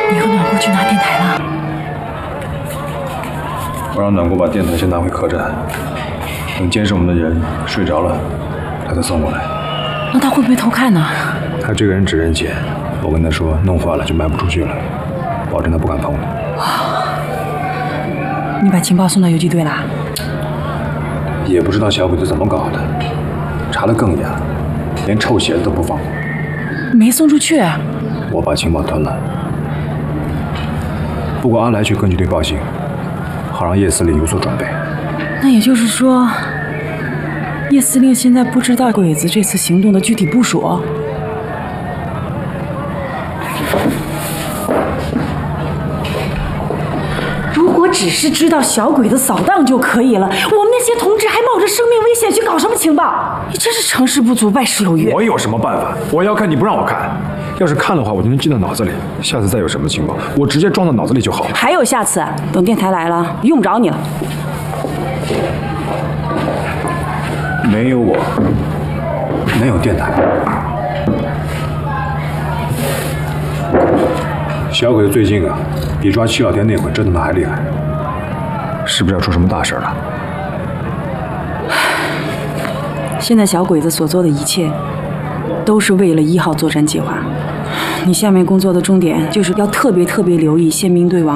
你和暖锅去拿电台了？ 我让暖锅把电台先拿回客栈，等监视我们的人睡着了，他再送过来。 那他会不会偷看呢？ 他这个人只认钱，我跟他说弄坏了就卖不出去了，保证他不敢碰的。 你把情报送到游击队了？ 也不知道小鬼子怎么搞的，查得更严，连臭鞋子都不放过。 没送出去。 我把情报吞了。不过阿来去根据地报信，好让叶司令有所准备。 那也就是说，叶司令现在不知道鬼子这次行动的具体部署。如果只是知道小鬼子扫荡就可以了，我们那些同志还冒着生命危险去搞什么情报？你真是成事不足败事有余。 我有什么办法？我要看你不让我看，要是看的话，我就能记到脑子里。下次再有什么情报，我直接装到脑子里就好了。 还有下次，等电台来了，用不着你了。 没有我，能有电台？小鬼子最近啊，比抓七老天那会折腾的还厉害，是不是要出什么大事了？ 现在小鬼子所做的一切，都是为了1号作战计划。你下面工作的重点就是要特别留意宪兵队网